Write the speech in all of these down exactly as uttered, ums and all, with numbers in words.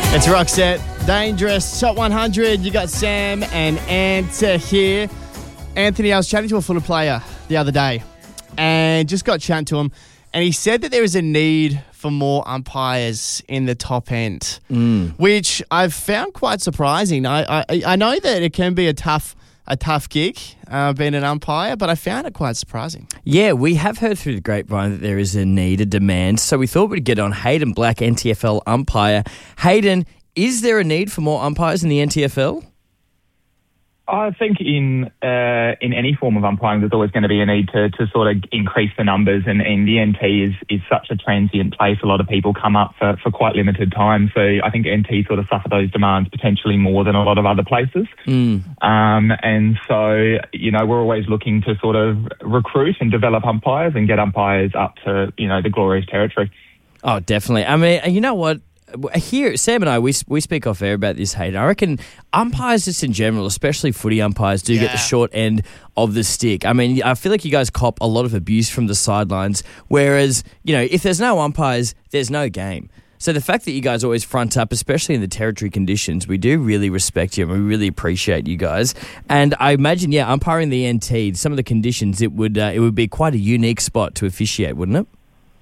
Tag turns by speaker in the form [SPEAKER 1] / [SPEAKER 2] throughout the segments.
[SPEAKER 1] It's Roxette, Dangerous, Top one hundred. You got Sam and Ant here. Anthony, I was chatting to a footy player the other day and just got chatting to him, and he said that there is a need for more umpires in the top end,
[SPEAKER 2] mm.
[SPEAKER 1] which I've found quite surprising. I, I I know that it can be a tough a tough gig uh, being an umpire, but I found it quite surprising.
[SPEAKER 2] Yeah, we have heard through the grapevine that there is a need, a demand, so we thought we'd get on Hayden Black, N T F L umpire. Hayden, is there a need for more umpires in the N T F L?
[SPEAKER 3] I think in uh, in any form of umpiring, there's always going to be a need to, to sort of increase the numbers, and, and the N T is, is such a transient place. A lot of people come up for, for quite limited time, so I think N T sort of suffer those demands potentially more than a lot of other places.
[SPEAKER 2] Mm.
[SPEAKER 3] Um, and so, you know, we're always looking to sort of recruit and develop umpires and get umpires up to, you know, the glorious territory.
[SPEAKER 2] Oh, definitely. I mean, you know what? Here, Sam and I, we we speak off air about this, Hayden. I reckon umpires just in general, especially footy umpires, do
[SPEAKER 1] yeah.
[SPEAKER 2] get the short end of the stick. I mean, I feel like you guys cop a lot of abuse from the sidelines, whereas, you know, if there's no umpires, there's no game. So the fact that you guys always front up, especially in the territory conditions, we do really respect you and we really appreciate you guys. And I imagine, yeah, umpiring the N T, some of the conditions, it would uh, it would be quite a unique spot to officiate, wouldn't it?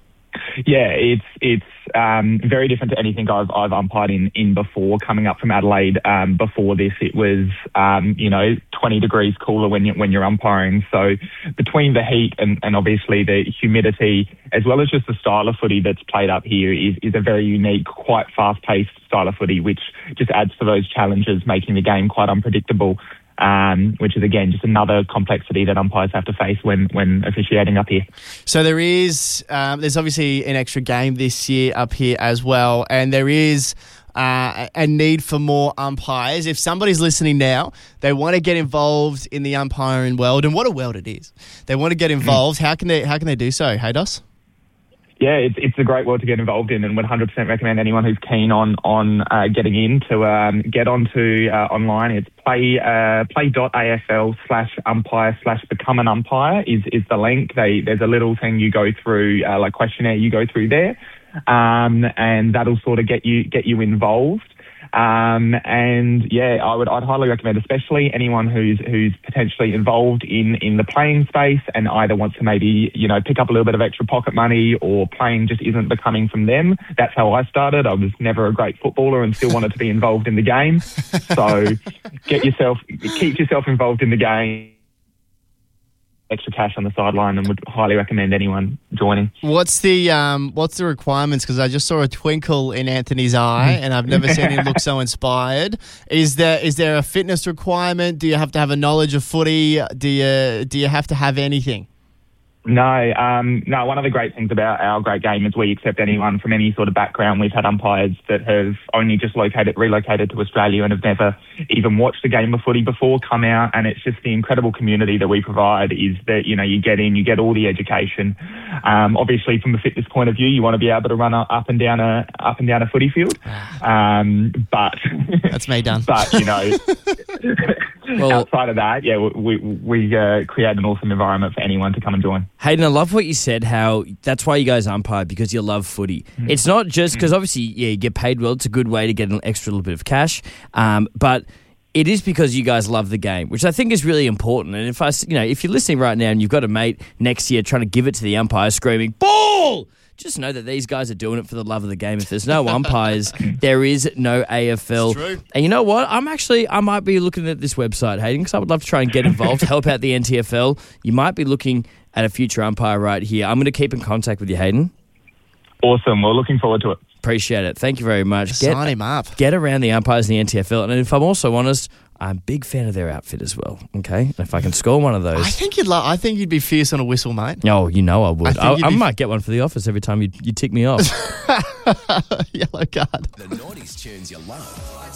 [SPEAKER 3] Yeah, it's it's um, very different to anything I've I've umpired in, in before. Coming up from Adelaide, um, before this, it was um, you know twenty degrees cooler when you when you're umpiring. So between the heat and, and obviously the humidity, as well as just the style of footy that's played up here, is is a very unique, quite fast paced style of footy, which just adds to those challenges, making the game quite unpredictable. Um, which is, again, just another complexity that umpires have to face when, when officiating up here.
[SPEAKER 1] So there is, um, there's obviously an extra game this year up here as well, and there is uh, a need for more umpires. If somebody's listening now, they want to get involved in the umpiring world, and what a world it is. They want to get involved. How can they, how can they do so, Haydos?
[SPEAKER 3] Yeah, it's it's a great world to get involved in, and would one hundred percent recommend anyone who's keen on on uh, getting in to um, get onto uh, online. It's play uh, play.afl slash umpire slash become an umpire is is the link. They there's a little thing you go through, uh, like questionnaire you go through there, um, and that'll sort of get you get you involved. Um, and yeah, I would, I'd highly recommend, especially anyone who's, who's potentially involved in, in the playing space and either wants to maybe, you know, pick up a little bit of extra pocket money, or playing just isn't becoming from them. That's how I started. I was never a great footballer and still wanted to be involved in the game. So get yourself, keep yourself involved in the game. Extra cash on the sideline, and would highly recommend anyone joining.
[SPEAKER 1] What's the um, what's the requirements? Because I just saw a twinkle in Anthony's eye, and I've never seen him look so inspired. Is there is there a fitness requirement? Do you have to have a knowledge of footy? Do you do you have to have anything?
[SPEAKER 3] No, um, no. One of the great things about our great game is we accept anyone from any sort of background. We've had umpires that have only just located, relocated to Australia and have never even watched a game of footy before come out, and it's just the incredible community that we provide. Is that, you know, you get in, you get all the education. Um, obviously, from a fitness point of view, you want to be able to run up and down a up and down a footy field. Um, but
[SPEAKER 1] that's me done.
[SPEAKER 3] But you know.
[SPEAKER 2] Well,
[SPEAKER 3] outside of that, yeah, we we uh, create an awesome environment for anyone to come and join.
[SPEAKER 2] Hayden, I love what you said, how that's why you guys umpire, because you love footy. Mm. It's not just because obviously, yeah, you get paid well. It's a good way to get an extra little bit of cash, um, but it is because you guys love the game, which I think is really important. And if I, you know, if you're listening right now and you've got a mate next year trying to give it to the umpire, screaming "ball," just know that these guys are doing it for the love of the game. If there's no umpires, there is no A F L.
[SPEAKER 1] It's true.
[SPEAKER 2] And you know what? I'm actually, I might be looking at this website, Hayden, because I would love to try and get involved, help out the N T F L. You might be looking at a future umpire right here. I'm going to keep in contact with you, Hayden.
[SPEAKER 3] Awesome. We're looking forward to it.
[SPEAKER 2] Appreciate it. Thank you very much.
[SPEAKER 1] Get, Sign him up.
[SPEAKER 2] Get around the umpires in the N T F L. And if I'm also honest, I'm a big fan of their outfit as well. Okay, and if I can score one of those,
[SPEAKER 1] I think you'd. Lo- I think you'd be fierce on a whistle, mate.
[SPEAKER 2] Oh, you know I would.
[SPEAKER 1] I,
[SPEAKER 2] I, I
[SPEAKER 1] be
[SPEAKER 2] might get one for the office every time you you tick me off.
[SPEAKER 1] Yellow card.
[SPEAKER 4] The noughties tunes you love.